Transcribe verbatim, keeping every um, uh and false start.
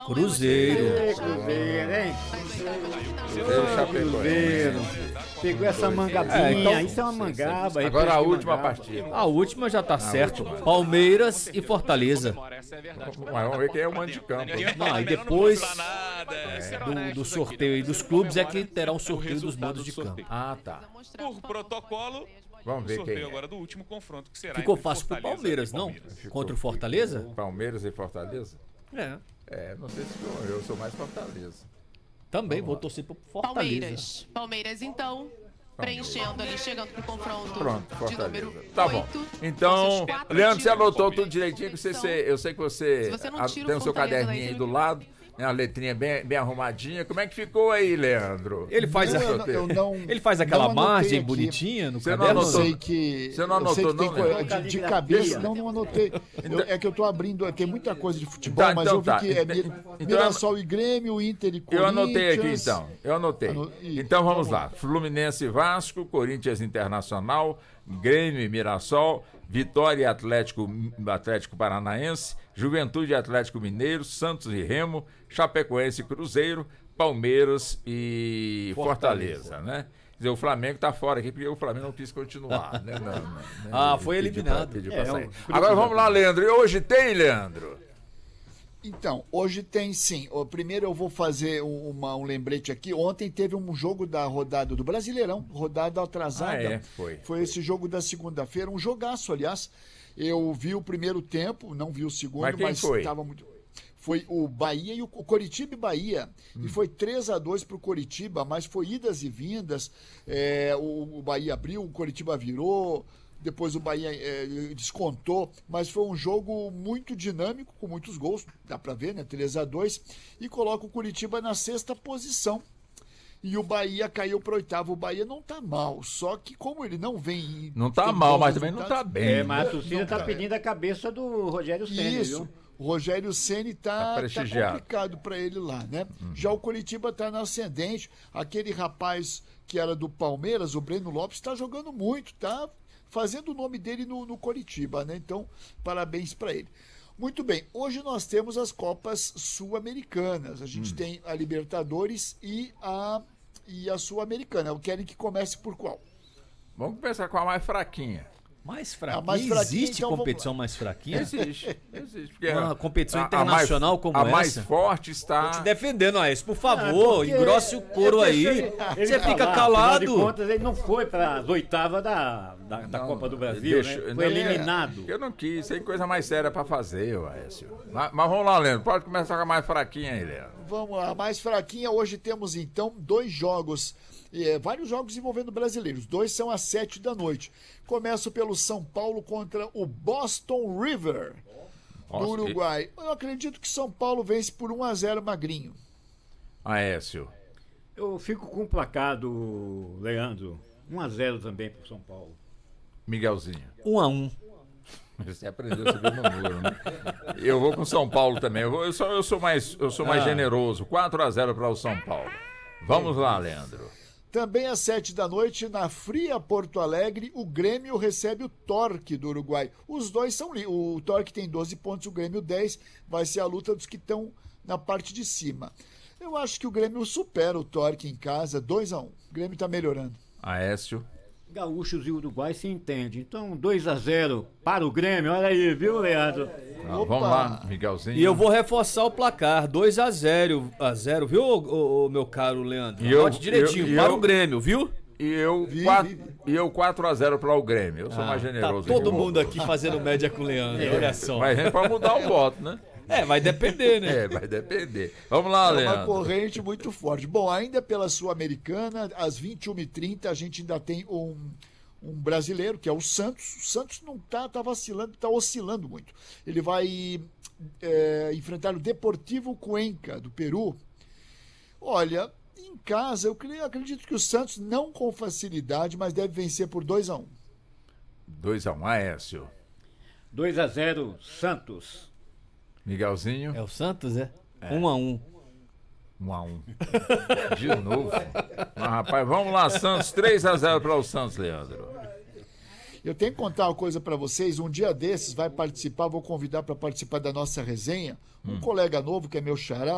Cruzeiro. Ei, Cruzeiro, hein? Cruzeiro, Cruzeiro. Pegou essa mangabinha, É, então- isso é uma mangaba. aí Agora peixe a de última mangaba. partida. A última já tá certo. Palmeiras e Fortaleza. Mas vamos ver quem é o mando de campo. Não, aí depois É. do, do sorteio aí dos clubes é que terá o sorteio dos mandos de campo. Ah, tá. Por protocolo, Vamos o ver sorteio quem é. agora do último confronto que será Ficou entre fácil pro Fortaleza Palmeiras, e não? Palmeiras. Contra o Fortaleza? Palmeiras e Fortaleza? É. É, não sei se ficou. Eu sou mais Fortaleza. Também vou torcer pro Fortaleza. Palmeiras. Palmeiras, então, preenchendo ali, chegando pro confronto Pronto, de Fortaleza. número Tá bom. oito. Então, Esses quatro Leandro, você times anotou de tudo direitinho, que você, você- eu sei que você, Se você não ah, tira o tem o seu Fortaleza caderninho daí, aí você do lado, né, a letrinha bem, bem arrumadinha. Como é que ficou aí, Leandro? Ele faz, Não, a- eu não- eu não- ele faz aquela não anotei margem aqui. bonitinha no Você não caderno? Eu anotou? sei que. Você não eu sei anotou, que tem não, coisa- Leandro? de, de cabeça, não, não anotei. Eu- é que eu tô abrindo, tem muita coisa de futebol, Tá, mas então eu vi tá. que é Então- Mi- então- Mirassol e Grêmio, Inter e Eu Corinthians. anotei aqui então, eu anotei. Ano- e- Então vamos vamos lá, Fluminense e Vasco, Corinthians Internacional, Grêmio e Mirassol, Vitória e Atlético, Atlético Paranaense, Juventude e Atlético Mineiro, Santos e Remo, Chapecoense e Cruzeiro, Palmeiras e Fortaleza, Fortaleza. né? Quer dizer, o Flamengo tá fora aqui porque o Flamengo não quis continuar, né? Não, não, né? Ah, Ele foi pediu eliminado. pra- pediu É, pra o sair. Cruzeiro- Agora vamos lá, Leandro. E hoje tem, Leandro? Então, hoje tem sim. O- Primeiro eu vou fazer um, uma- um lembrete aqui. Ontem teve um jogo da rodada do Brasileirão, rodada atrasada. Ah, é, foi. Foi esse jogo da segunda-feira, um jogaço, aliás. Eu vi o primeiro tempo, não vi o segundo, Mas mas, quem foi? estava muito. Foi o Bahia e o o Coritiba e Bahia. Hum. E foi três a dois para o Coritiba, mas foi idas e vindas. É, o, o Bahia abriu, o Coritiba virou. Depois o Bahia é, descontou, mas foi um jogo muito dinâmico, com muitos gols, dá para ver, né? três a dois, e coloca o Coritiba na sexta posição. E o Bahia caiu para oitavo. O Bahia não tá mal, só que como ele não vem. Não tá tem mal, bons mas também não resultados- tá bem. É, mas a torcida Não, tá tá. pedindo a cabeça do Rogério Ceni, Isso. viu? O Rogério Ceni Tá tá, tá prestigiado. complicado para ele lá, né? Já o Coritiba tá na ascendente. Aquele rapaz que era do Palmeiras, o Breno Lopes, está jogando muito, tá fazendo o nome dele no, no Coritiba, né? Então, parabéns para ele. Muito bem, hoje nós temos as Copas Sul-Americanas. A gente tem a Libertadores e a, e a Sul-Americana. Querem que comece por qual? Vamos começar com a mais fraquinha. Mais fraquinha. A mais fraquinha, Existe então vamos competição mais fraquinha? Existe, existe. Porque Uma competição a- a internacional mais, como a mais essa? forte está. Te defendendo, Aécio, por favor, porque engrosse o couro eu aí. pensei- Você ele fica falar, calado. Afinal de contas, ele não foi para as oitavas da, da, da Não, Copa do Brasil, deixa- né? não, Foi é, eliminado. Eu não quis, tem coisa mais séria pra fazer, Aécio. Mas, mas vamos lá, Leandro. Pode começar com a mais fraquinha aí, Leandro. Vamos lá, mais fraquinha. Hoje temos então dois jogos, eh, vários jogos envolvendo brasileiros. Dois são às sete da noite. Começo pelo São Paulo contra o Boston River Nossa, do Uruguai. Eu acredito que São Paulo vence por um a zero magrinho. Aécio. Eu fico com o placar do Leandro. um a zero também pro São Paulo. Miguelzinho. Um a um. Você aprendeu a subir no muro, né? Eu vou com São Paulo também. Eu, vou- eu, sou, eu sou mais, eu sou mais Ah. generoso. quatro a zero para o São Paulo. Vamos lá, Leandro. Também às sete da noite, na fria Porto Alegre, o Grêmio recebe o Torque do Uruguai. Os dois são li- o Torque tem doze pontos, o Grêmio dez. Vai ser a luta dos que estão na parte de cima. Eu acho que o Grêmio supera o Torque em casa, dois a um. O Grêmio está melhorando. Aécio. Gaúchos e Uruguai se entendem. Então, dois a zero para o Grêmio. Olha aí, viu, Leandro? Ah, Opa. vamos lá, Miguelzinho. E eu vou reforçar o placar, dois a zero, a zero, viu, ô, ô, ô, meu caro Leandro? E eu- Anote direitinho, eu- e para eu- o Grêmio, viu? E eu, Vi, quatro, vi, vi. e eu quatro a zero para o Grêmio. Eu sou mais Tá generoso. todo que o- mundo aqui fazendo média com o Leandro, olha só. Mas a gente pode mudar o voto, né? É, vai depender, né? É, vai depender. Vamos lá, É uma Leandro. corrente muito forte. Bom, ainda pela Sul-Americana, às vinte e uma e trinta, a gente ainda tem um, um brasileiro, que é o Santos. O Santos não tá, tá vacilando, tá oscilando muito. Ele vai é, enfrentar o Deportivo Cuenca, do Peru. Olha, em casa, eu cre- acredito que o Santos, não com facilidade, mas deve vencer por dois a um. dois a um, Aécio. dois a zero, Santos. Miguelzinho. É o Santos, é? Um a um. um a um. De novo. Mas, rapaz, vamos lá, Santos. três a zero para o Santos, Leandro. Eu tenho que contar uma coisa para vocês. Um dia desses vai participar, vou convidar para participar da nossa resenha, um colega novo que é meu xará,